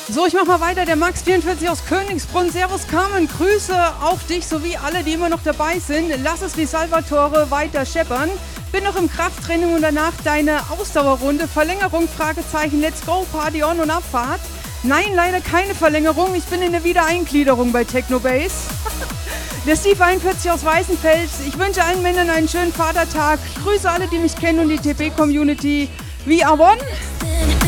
So, ich mach mal weiter. Der Max44 aus Königsbrunn. Servus Carmen, Grüße auf dich sowie alle, die immer noch dabei sind. Lass es wie Salvatore weiter scheppern. Bin noch im Krafttraining und danach deine Ausdauerrunde. Verlängerung, Fragezeichen, let's go, Party on und Abfahrt. Nein, leider keine Verlängerung. Ich bin in der Wiedereingliederung bei Technobase. Der Steve 41 aus Weißenfels. Ich wünsche allen Männern einen schönen Vatertag. Grüße alle, die mich kennen und die TB-Community. We are one.